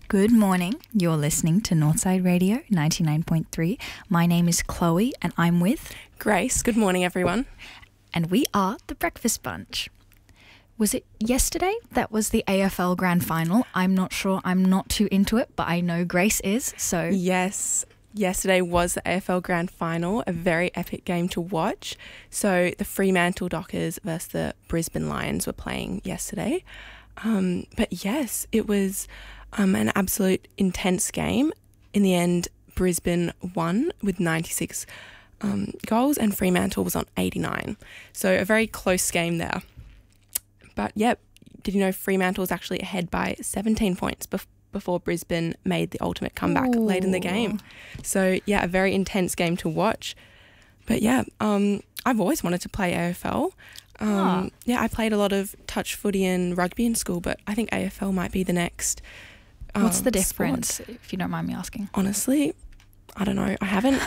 Good morning. You're listening to Northside Radio 99.3. My name is Chloe and I'm with Grace. Good morning, everyone. And we are the Breakfast Bunch. Was it yesterday that was the AFL Grand Final? I'm not sure. I'm not too into it, but I know Grace is, so... Yes, yesterday was the AFL Grand Final, a very epic game to watch. So the Fremantle Dockers versus the Brisbane Lions were playing yesterday. But yes, it was an absolute intense game. In the end, Brisbane won with 96 goals and Fremantle was on 89. So a very close game there. But yeah, did you know Fremantle was actually ahead by 17 points before Brisbane made the ultimate comeback late in the game? So yeah, a very intense game to watch. But yeah, I've always wanted to play AFL. Yeah, I played a lot of touch footy and rugby in school, but I think AFL might be the next What's the difference, sport. if you don't mind me asking? Honestly, I don't know. I haven't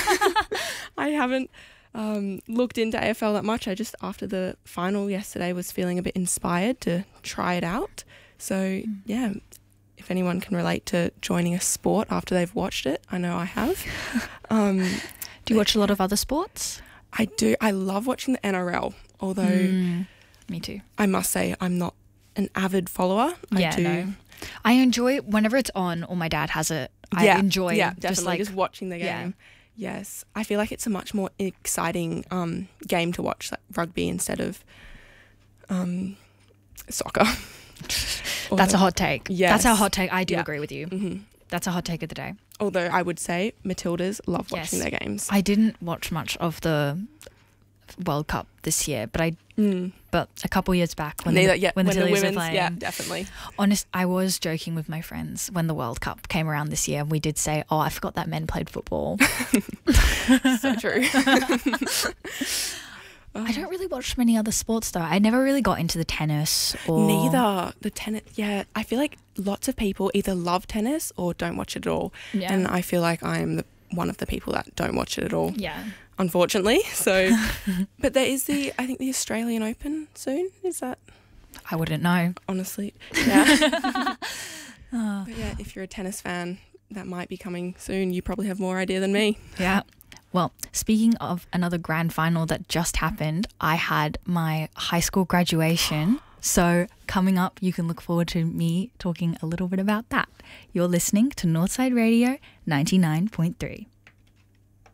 looked into AFL that much. I just, after the final yesterday, was feeling a bit inspired to try it out. So yeah, if anyone can relate to joining a sport after they've watched it, I know I have. Do you watch a lot of other sports? I do. I love watching the NRL, although Me too. I must say I'm not an avid follower. I enjoy it whenever it's on or my dad has it. I enjoy definitely just watching the game. Yeah. Yes, I feel like it's a much more exciting game to watch, like rugby instead of soccer. That's a hot take. Yes. That's a hot take. I do agree with you. Mm-hmm. That's a hot take of the day. Although I would say Matildas love watching their games. I didn't watch much of the World Cup this year, but but a couple years back when the Tillies were playing. Yeah, definitely. I was joking with my friends when the World Cup came around this year. We did say, I forgot that men played football. So true. I don't really watch many other sports though. I never really got into the tennis or... Neither. The tennis, yeah. I feel like lots of people either love tennis or don't watch it at all. Yeah. And I feel like I'm one of the people that don't watch it at all. Yeah. Unfortunately. So, but there is I think the Australian Open soon. Is that? I wouldn't know. Honestly. Yeah. But yeah, if you're a tennis fan, that might be coming soon. You probably have more idea than me. Yeah. Well, speaking of another grand final that just happened, I had my high school graduation. So coming up, you can look forward to me talking a little bit about that. You're listening to Northside Radio 99.3.